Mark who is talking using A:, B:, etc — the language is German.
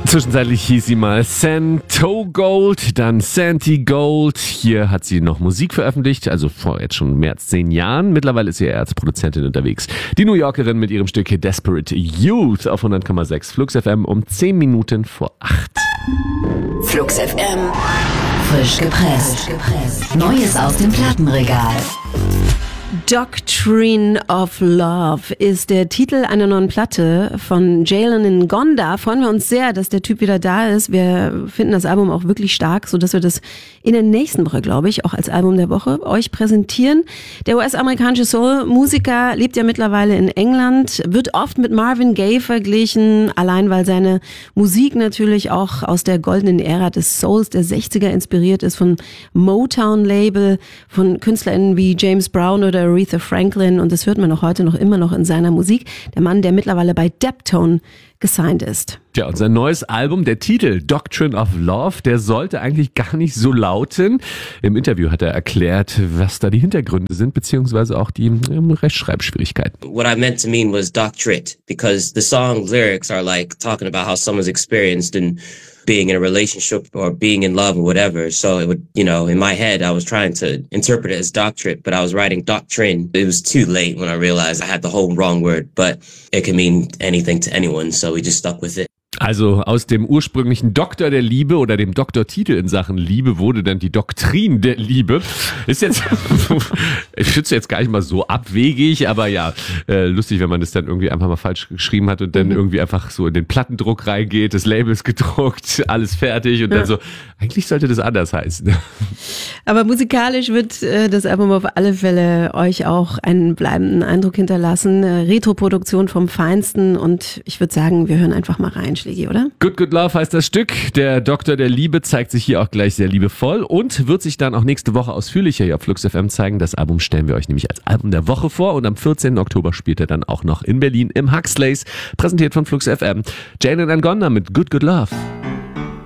A: Zwischenzeitlich hieß sie mal Santo Gold, dann Santi Gold. Hier hat sie noch Musik veröffentlicht, also vor jetzt schon mehr als 10 Jahren. Mittlerweile ist sie eher als Produzentin unterwegs. Die New Yorkerin mit ihrem Stück Desperate Youth auf 100,6 Flux FM um 10 Minuten vor 8.
B: Flux FM, frisch gepresst. Neues aus dem Plattenregal.
C: Doctrine of Love ist der Titel einer neuen Platte von Jalen Ngonda. Freuen wir uns sehr, dass der Typ wieder da ist. Wir finden das Album auch wirklich stark, sodass wir das in der nächsten Woche, glaube ich, auch als Album der Woche euch präsentieren. Der US-amerikanische Soul-Musiker lebt ja mittlerweile in England, wird oft mit Marvin Gaye verglichen, allein weil seine Musik natürlich auch aus der goldenen Ära des Souls der 60er inspiriert ist, von Motown-Label, von KünstlerInnen wie James Brown oder Aretha Franklin, und das hört man auch heute noch immer noch in seiner Musik. Der Mann, der mittlerweile bei Deptone gesigned ist.
A: Ja, und sein neues Album, der Titel Doctrine of Love, der sollte eigentlich gar nicht so lauten. Im Interview hat er erklärt, was da die Hintergründe sind, beziehungsweise auch die Rechtschreibschwierigkeiten.
D: What I meant to mean was doctorate, because the song lyrics are like talking about how someone's experienced in being in a relationship or being in love or whatever. So it would, in my head, I was trying to interpret it as doctorate, but I was writing doctrine. It was too late when I realized I had the whole wrong word, but it can mean anything to anyone, so we just stuck with it.
A: Also aus dem ursprünglichen Doktor der Liebe oder dem Doktortitel in Sachen Liebe wurde dann die Doktrin der Liebe. Ist jetzt, ich finde es jetzt gar nicht mal so abwegig, aber ja, lustig, wenn man das dann irgendwie einfach mal falsch geschrieben hat und dann irgendwie einfach so in den Plattendruck reingeht, das Label ist gedruckt, alles fertig und dann so, eigentlich sollte das anders heißen.
C: Aber musikalisch wird das Album auf alle Fälle euch auch einen bleibenden Eindruck hinterlassen. Retro-Produktion vom Feinsten, und ich würde sagen, wir hören einfach mal rein, Schlägi, oder?
A: Good Good Love heißt das Stück. Der Doktor der Liebe zeigt sich hier auch gleich sehr liebevoll und wird sich dann auch nächste Woche ausführlicher hier auf Flux FM zeigen. Das Album stellen wir euch nämlich als Album der Woche vor, und am 14. Oktober spielt er dann auch noch in Berlin im Huxleys, präsentiert von Flux FM. Jalen Ngonda mit Good Good Love.